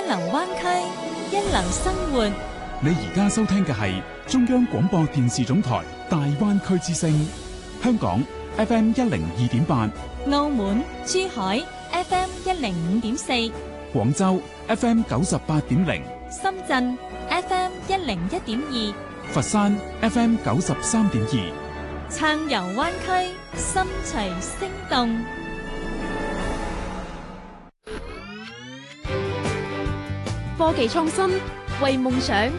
流灣區，一流生活。 你而家收聽嘅係中央廣播電視總台大灣區之聲，香港 FM 102.8， 澳門、珠海 FM 105.4， 廣州 FM 98.0， 深圳 FM 101.2， 佛山 FM 93.2， 暢遊灣區，心隨聲動。 科技創新，為夢想